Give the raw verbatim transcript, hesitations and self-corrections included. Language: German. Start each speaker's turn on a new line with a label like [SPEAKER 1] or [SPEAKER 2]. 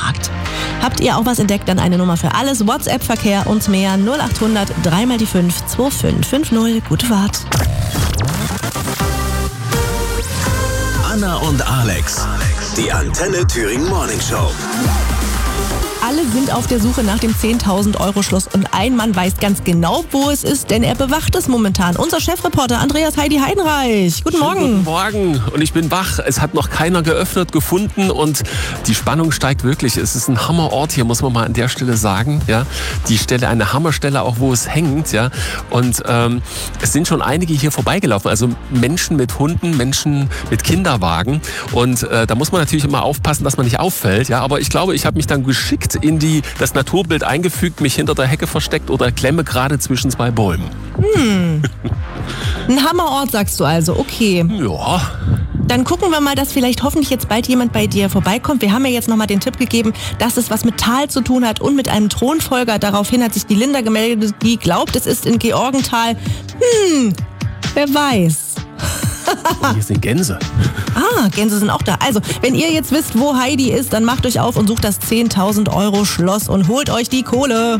[SPEAKER 1] Markt. Habt ihr auch was entdeckt, dann eine Nummer für alles. WhatsApp-Verkehr und mehr null acht hundert drei mal die fünf zwei fünf fünf null. Gute Fahrt.
[SPEAKER 2] Anna und Alex, die Antenne Thüringen Morning Show.
[SPEAKER 1] Alle sind auf der Suche nach dem zehntausend Euro Schloss und ein Mann weiß ganz genau, wo es ist, denn er bewacht es momentan. Unser Chefreporter Andreas Heidi Heidenreich. Guten Morgen.
[SPEAKER 3] Guten Morgen und ich bin wach. Es hat noch keiner geöffnet, gefunden und die Spannung steigt wirklich. Es ist ein Hammerort hier, muss man mal an der Stelle sagen. Ja, die Stelle, eine Hammerstelle, auch wo es hängt. Ja, und ähm, es sind schon einige hier vorbeigelaufen. Also Menschen mit Hunden, Menschen mit Kinderwagen und äh, da muss man natürlich immer aufpassen, dass man nicht auffällt. Ja, aber ich glaube, ich habe mich dann geschickt in die, das Naturbild eingefügt, mich hinter der Hecke versteckt oder klemme gerade zwischen zwei Bäumen.
[SPEAKER 1] Hm. Ein Hammerort, sagst du also, okay.
[SPEAKER 3] Ja.
[SPEAKER 1] Dann gucken wir mal, dass vielleicht hoffentlich jetzt bald jemand bei dir vorbeikommt. Wir haben ja jetzt nochmal den Tipp gegeben, dass es was mit Tal zu tun hat und mit einem Thronfolger. Daraufhin hat sich die Linda gemeldet, die glaubt, es ist in Georgenthal. Hm, wer weiß.
[SPEAKER 3] Oh, hier sind Gänse.
[SPEAKER 1] Ah, Gänse sind auch da. Also, wenn ihr jetzt wisst, wo Heidi ist, dann macht euch auf und sucht das zehntausend Euro Schloss und holt euch die Kohle.